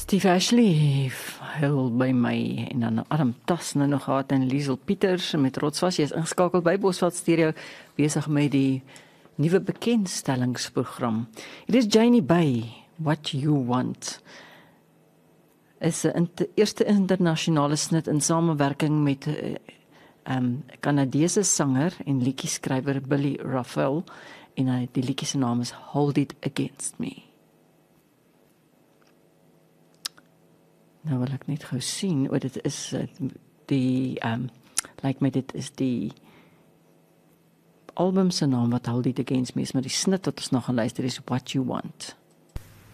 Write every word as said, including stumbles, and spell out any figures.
Steve Ashley heel by my en dan Adam Tasne nog gehad en Liesel Pieters met Rotswas. Jy is ingeskakel by Bosveld Stereo besig met die nuwe bekendstellingsprogram. Hier is Janie Bay, What You Want. Is 'n inter, eerste internasionale snit in samewerking met 'n uh, um, Kanadese sanger en liedjieskrywer Billy Raphael en uh, die liedjie se naam is Hold It Against Me. Nou wil ek net gou sien, o dit is uh, die, um, lyk my dit is die album se naam wat Hold It Against Me is, maar die snit wat ons nog gaan luister is What You Want.